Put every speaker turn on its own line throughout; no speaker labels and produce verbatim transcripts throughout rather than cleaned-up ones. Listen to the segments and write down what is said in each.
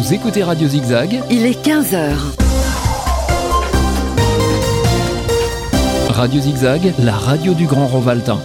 Vous écoutez Radio Zigzag.
Il est quinze heures.
Radio Zigzag, la radio du Grand Rovaltain.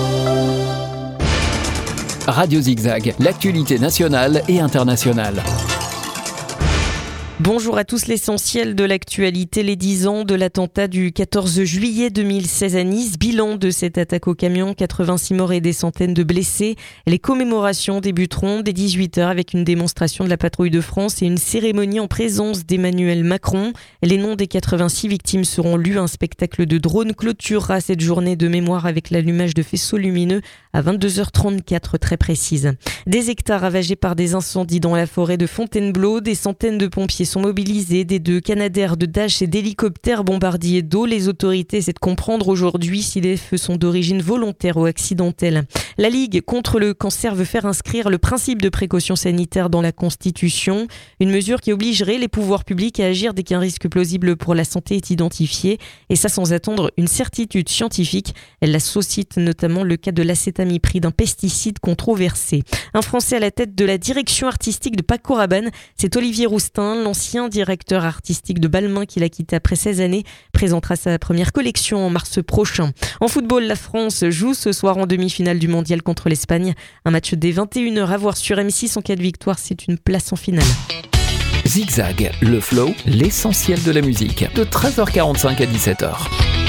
Radio Zigzag, l'actualité nationale et internationale.
Bonjour à tous, l'essentiel de l'actualité, les dix ans de l'attentat du quatorze juillet deux mille seize à Nice. Bilan de cette attaque au camion, quatre-vingt-six morts et des centaines de blessés. Les commémorations débuteront dès dix-huit heures avec une démonstration de la patrouille de France et une cérémonie en présence d'Emmanuel Macron. Les noms des quatre-vingt-six victimes seront lus. Un spectacle de drones clôturera cette journée de mémoire avec l'allumage de faisceaux lumineux à vingt-deux heures trente-quatre très précise. Des hectares ravagés par des incendies dans la forêt de Fontainebleau. Des centaines de pompiers sont mobilisés, des deux Canadair de Dash et d'hélicoptères bombardiers d'eau. Les autorités essaient de comprendre aujourd'hui si les feux sont d'origine volontaire ou accidentelle. La Ligue contre le cancer veut faire inscrire le principe de précaution sanitaire dans la Constitution, une mesure qui obligerait les pouvoirs publics à agir dès qu'un risque plausible pour la santé est identifié, et ça sans attendre une certitude scientifique. Elle associe notamment le cas de l'acétamipride, un pesticide controversé. Un Français à la tête de la direction artistique de Paco Rabanne, c'est Olivier Roustin, l'ancien directeur artistique de Balmain qui l'a quitté après seize années, présentera sa première collection en mars prochain. En football, la France joue ce soir en demi-finale du mondial contre l'Espagne. Un match dès vingt et une heures à voir sur M six. En cas de victoire, c'est une place en finale.
Zigzag, le flow, l'essentiel de la musique, de treize heures quarante-cinq à dix-sept heures.